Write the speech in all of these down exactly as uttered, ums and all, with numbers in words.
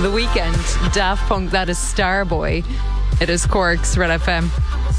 The Weeknd, Daft Punk, that is Starboy. It is Cork's Red F M.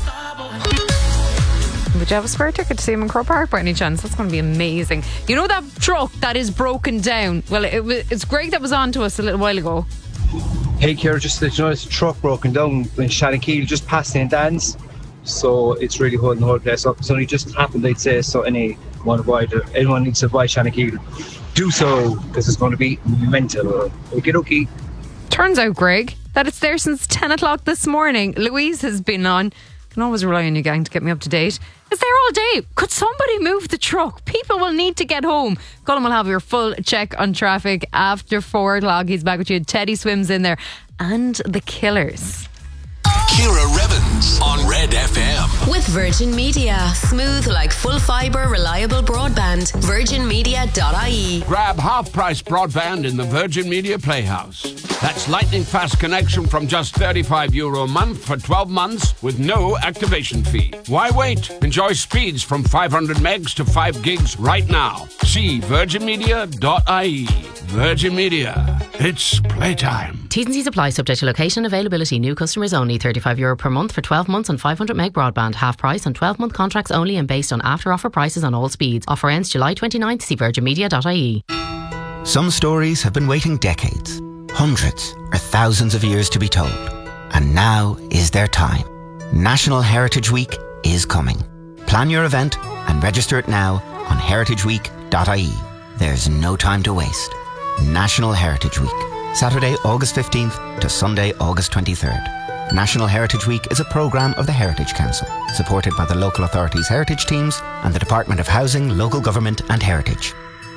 Would you have a spare ticket to see him in Croke Park by any chance? That's going to be amazing. You know that truck that is broken down? Well, it was, it's Greg that was on to us a little while ago. Hey, Ciara, just to let you know, there's a truck broken down in Shanakeel, just past Saint Anne's. So it's really holding the whole place up. It's only just happened, I'd say. So anyone, avoid, anyone needs to avoid Shanakeel, do so, because it's going to be mental. Okie dokie. Turns out, Greg, that it's there since ten o'clock this morning. Louise has been on. Can always rely on you, gang, to get me up to date. It's there all day. Could somebody move the truck? People will need to get home. Colin will have your full check on traffic after four o'clock. He's back with you. Teddy Swims in there. And the Killers. Ciara Revens on Red F M. With Virgin Media. Smooth like full fibre, reliable broadband. virgin media dot I E. Grab half-price broadband in the Virgin Media Playhouse. That's lightning fast connection from just thirty-five euro a month for twelve months with no activation fee. Why wait? Enjoy speeds from five hundred megs to five gigs right now. See virgin media dot I E. Virgin Media. It's playtime. T's and C's apply, subject to location availability. New customers only. thirty-five euro per month for twelve months on five hundred meg broadband. Half price on twelve month contracts only and based on after offer prices on all speeds. Offer ends July twenty-ninth. See virgin media dot I E. Some stories have been waiting decades, hundreds or thousands of years to be told. And now is their time. National Heritage Week is coming. Plan your event and register it now on heritage week dot I E. There's no time to waste. National Heritage Week. Saturday, August fifteenth to Sunday, August twenty-third. National Heritage Week is a programme of the Heritage Council, supported by the local authorities' heritage teams and the Department of Housing, Local Government and Heritage.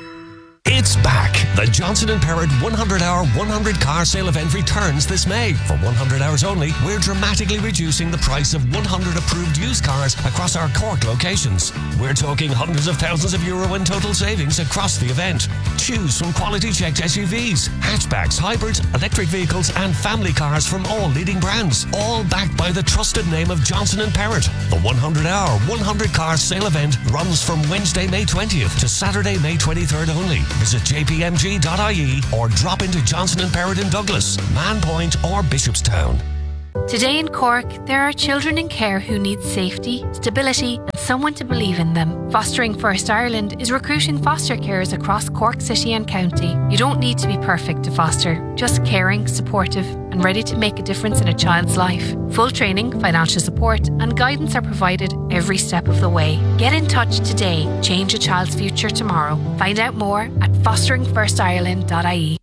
It's back. The Johnson and Perrott one hundred hour, one hundred car sale event returns this May. For one hundred hours only, we're dramatically reducing the price of one hundred approved used cars across our Cork locations. We're talking hundreds of thousands of euro in total savings across the event. Choose from quality checked S U Vs, hatchbacks, hybrids, electric vehicles and family cars from all leading brands. All backed by the trusted name of Johnson and Perrott. The one hundred hour, one hundred car sale event runs from Wednesday, May twentieth to Saturday, May twenty-third only. Visit j p m g dot I E or drop into Johnson and Perrott in Douglas, Manpoint or Bishopstown. Today in Cork, there are children in care who need safety, stability and someone to believe in them. Fostering First Ireland is recruiting foster carers across Cork City and County. You don't need to be perfect to foster, just caring, supportive and ready to make a difference in a child's life. Full training, financial support and guidance are provided every step of the way. Get in touch today. Change a child's future tomorrow. Find out more at fostering first ireland dot I E.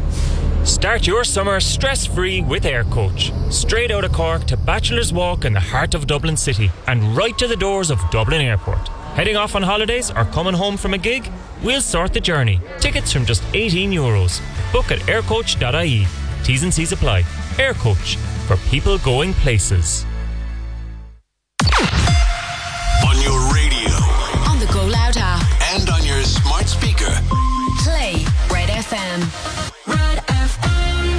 Start your summer stress-free with Air Coach. Straight out of Cork to Bachelor's Walk in the heart of Dublin City and right to the doors of Dublin Airport. Heading off on holidays or coming home from a gig? We'll sort the journey. Tickets from just eighteen euros. Book at air coach dot I E. T's and C's apply. Air Coach, for people going places. On your radio. On the Go Loud app. And on your smart speaker. Play Red F M. Red F M.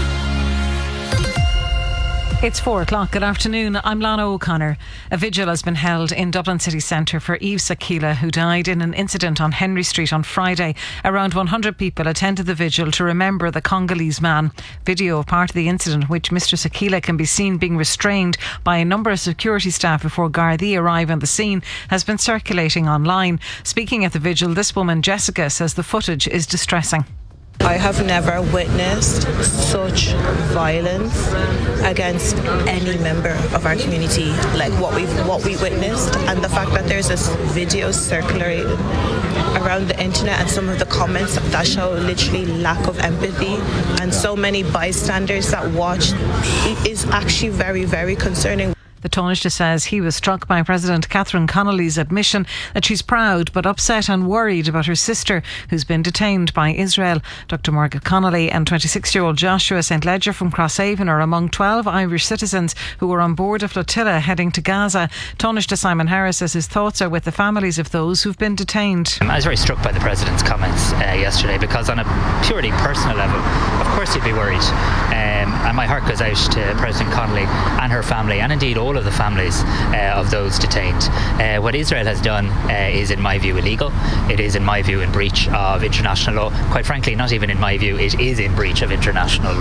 It's four o'clock. Good afternoon. I'm Lana O'Connor. A vigil has been held in Dublin city centre for Eve Sakila, who died in an incident on Henry Street on Friday. Around one hundred people attended the vigil to remember the Congolese man. Video of part of the incident in which Mister Sakila can be seen being restrained by a number of security staff before Gardaí arrive on the scene has been circulating online. Speaking at the vigil, this woman, Jessica, says the footage is distressing. I have never witnessed such violence against any member of our community like what we what we witnessed, and the fact that there's this video circulating around the internet and some of the comments that show literally lack of empathy and so many bystanders that watched is actually very, very concerning. The Taoiseach says he was struck by President Catherine Connolly's admission that she's proud but upset and worried about her sister who's been detained by Israel. Doctor Margaret Connolly and twenty-six-year-old Joshua Saint Ledger from Crosshaven are among twelve Irish citizens who were on board a flotilla heading to Gaza. Taoiseach Simon Harris says his thoughts are with the families of those who've been detained. I was very struck by the President's comments uh, yesterday because on a purely personal level, of course he'd be worried. Um, and my heart goes out to President Connolly and her family and indeed all of the families uh, of those detained. Uh, what Israel has done uh, is in my view illegal. It is in my view in breach of international law. Quite frankly, not even in my view, it is in breach of international law.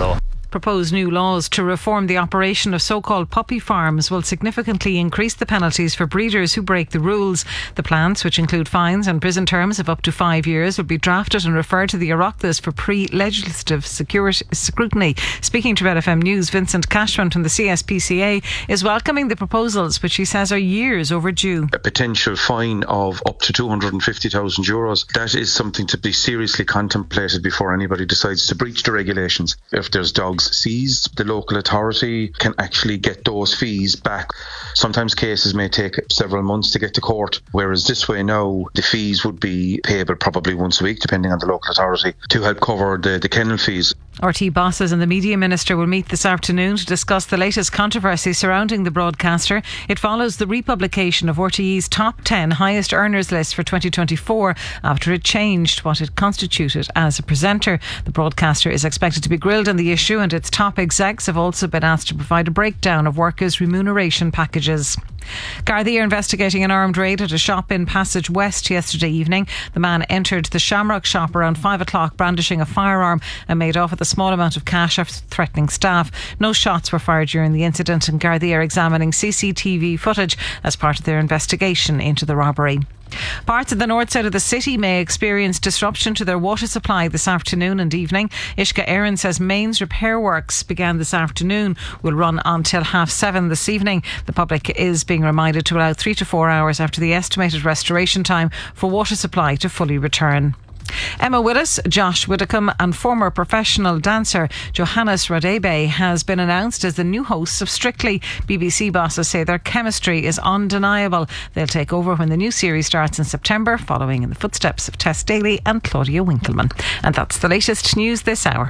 Proposed new laws to reform the operation of so-called puppy farms will significantly increase the penalties for breeders who break the rules. The plans, which include fines and prison terms of up to five years, will be drafted and referred to the Oireachtas for pre-legislative security, scrutiny. Speaking to Red F M News, Vincent Cashman from the C S P C A is welcoming the proposals, which he says are years overdue. A potential fine of up to two hundred fifty thousand euros. That is something to be seriously contemplated before anybody decides to breach the regulations. If there's dogs seized, the local authority can actually get those fees back. Sometimes cases may take several months to get to court, whereas this way now the fees would be payable probably once a week, depending on the local authority, to help cover the, the kennel fees. R T bosses and the media minister will meet this afternoon to discuss the latest controversy surrounding the broadcaster. It follows the republication of R T E's top ten highest earners list for twenty twenty-four after it changed what it constituted as a presenter. The broadcaster is expected to be grilled on the issue, and its top execs have also been asked to provide a breakdown of workers' remuneration packages. Gardaí are investigating an armed raid at a shop in Passage West yesterday evening. The man entered the Shamrock shop around five o'clock brandishing a firearm and made off with a small amount of cash after threatening staff. No shots were fired during the incident, and Gardaí are examining C C T V footage as part of their investigation into the robbery. Parts of the north side of the city may experience disruption to their water supply this afternoon and evening. Ishka Aaron says mains repair works began this afternoon, will run until half seven this evening. The public is being reminded to allow three to four hours after the estimated restoration time for water supply to fully return. Emma Willis, Josh Widdicombe and former professional dancer Johannes Radebe has been announced as the new hosts of Strictly. B B C bosses say their chemistry is undeniable. They'll take over when the new series starts in September, following in the footsteps of Tess Daly and Claudia Winkleman. And that's the latest news this hour.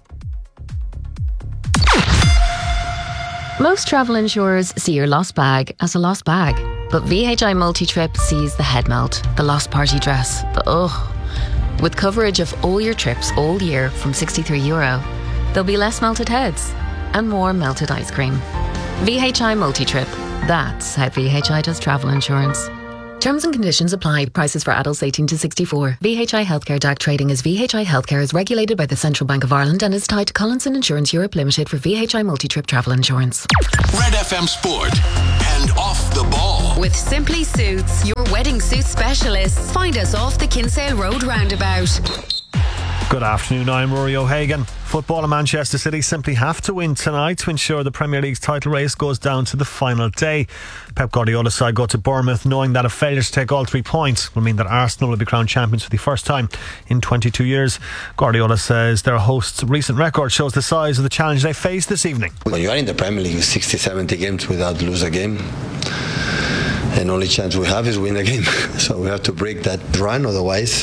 Most travel insurers see your lost bag as a lost bag, but V H I Multi-Trip sees the head melt, the lost party dress, the ugh. With coverage of all your trips all year from sixty-three euro, there'll be less melted heads and more melted ice cream. V H I Multi-Trip. That's how V H I does travel insurance. Terms and conditions apply. Prices for adults eighteen to sixty-four. V H I Healthcare D A C trading as V H I Healthcare is regulated by the Central Bank of Ireland and is tied to Collinson Insurance Europe Limited for V H I Multi-Trip travel insurance. Red F M Sport and Off the Ball. With Simply Suits, your wedding suit specialists. Find us off the Kinsale Road roundabout. Good afternoon, I'm Rory O'Hagan. Football and Manchester City simply have to win tonight to ensure the Premier League's title race goes down to the final day. Pep Guardiola's side go to Bournemouth knowing that a failure to take all three points will mean that Arsenal will be crowned champions for the first time in twenty-two years. Guardiola says their hosts' recent record shows the size of the challenge they face this evening. When you are in the Premier League, sixty, seventy games without lose a game, and only chance we have is win a game. So we have to break that run, otherwise,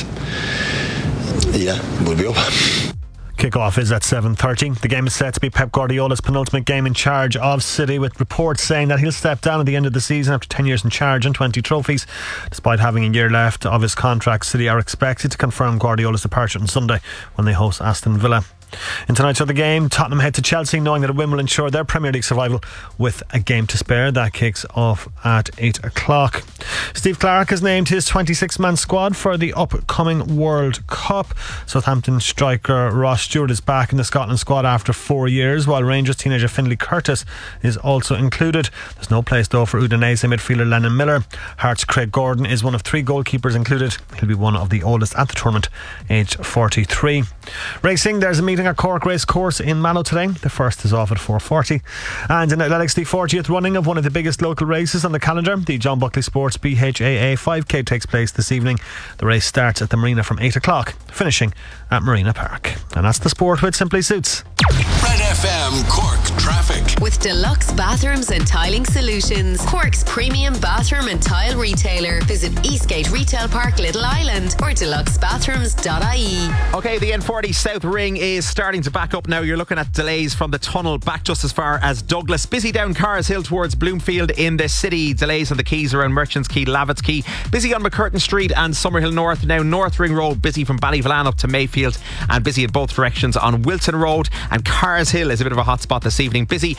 yeah, we'll be over. Kick-off is at seven thirty. The game is set to be Pep Guardiola's penultimate game in charge of City, with reports saying that he'll step down at the end of the season after ten years in charge and twenty trophies. Despite having a year left of his contract, City are expected to confirm Guardiola's departure on Sunday when they host Aston Villa. In tonight's other game, Tottenham head to Chelsea knowing that a win will ensure their Premier League survival with a game to spare. That kicks off at eight o'clock. Steve Clarke has named his twenty-six man squad for the upcoming World Cup. Southampton striker Ross Stewart is back in the Scotland squad after four years, while Rangers teenager Finlay Curtis is also included. There's no place though for Udinese midfielder Lennon Miller. Hearts' Craig Gordon is one of three goalkeepers included. He'll be one of the oldest at the tournament, aged forty-three. Racing, there's a meeting at Cork Race Course in Mallow today. The first is off at four forty. And in athletics, the fortieth running of one of the biggest local races on the calendar, the John Buckley Sports B H A A five K, takes place this evening. The race starts at the Marina from eight o'clock, finishing at Marina Park. And that's the sport with Simply Suits. Red F M Cork traffic. With Deluxe Bathrooms and Tiling Solutions, Cork's premium bathroom and tile retailer. Visit Eastgate Retail Park, Little Island, or deluxe bathrooms dot I E. Okay, the N forty South Ring is starting to back up now. You're looking at delays from the tunnel back just as far as Douglas. Busy down Cars Hill towards Bloomfield in the city. Delays on the quays around Merchants Quay, Lavitt's Quay. Busy on McCurtain Street and Summerhill North. Now North Ring Road busy from Ballyvalan up to Mayfield, and busy in both directions on Wilton Road. And Cars Hill is a bit of a hot spot this evening. Busy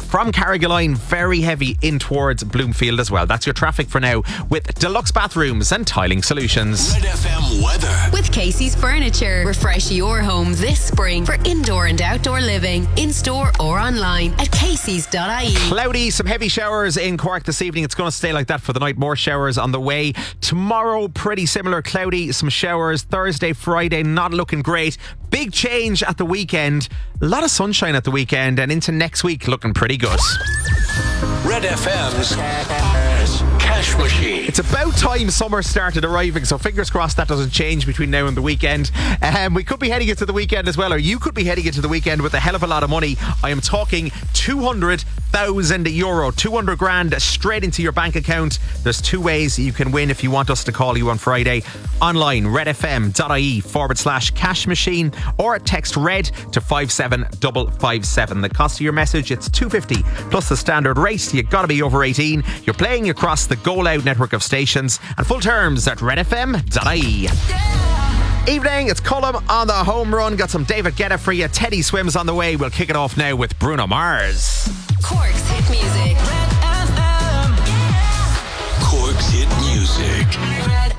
from Carrigaline, very heavy in towards Bloomfield as well. That's your traffic for now with Deluxe Bathrooms and Tiling Solutions. Red F M weather. With Casey's Furniture. Refresh your home this spring for indoor and outdoor living. In-store or online at caseys dot I E. Cloudy, some heavy showers in Cork this evening. It's going to stay like that for the night. More showers on the way. Tomorrow, pretty similar. Cloudy, some showers. Thursday, Friday, not looking great. Big change at the weekend. A lot of sunshine at the weekend, and into next week looking pretty good. Red F M's Cash Machine. It's about time summer started arriving, so fingers crossed that doesn't change between now and the weekend. Um, we could be heading into the weekend as well, or you could be heading into the weekend with a hell of a lot of money. I am talking two hundred thousand euro, two hundred grand straight into your bank account. There's two ways you can win if you want us to call you on Friday. Online, redfm.ie forward slash cash machine, or text red to five seven five five seven. The cost of your message, it's two hundred fifty plus the standard rate. You got to be over eighteen. You're playing across the Go Loud network of stations, and full terms at redfm.ie. Evening, it's Cullum on the home run. Got some David Guetta for you. Teddy Swims on the way. We'll kick it off now with Bruno Mars. Cork's hit music. Cork's hit music. Red